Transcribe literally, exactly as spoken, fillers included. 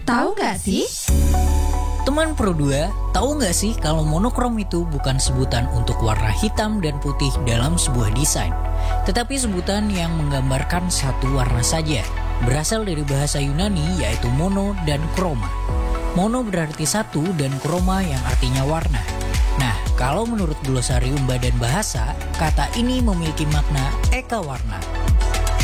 Tahu nggak sih? Teman Pro dua, tahu nggak sih kalau monokrom itu bukan sebutan untuk warna hitam dan putih dalam sebuah desain, tetapi sebutan yang menggambarkan satu warna saja. Berasal dari bahasa Yunani yaitu mono dan kroma. Mono berarti satu dan kroma yang artinya warna. Nah, kalau menurut glosarium Badan Bahasa, kata ini memiliki makna eka warna.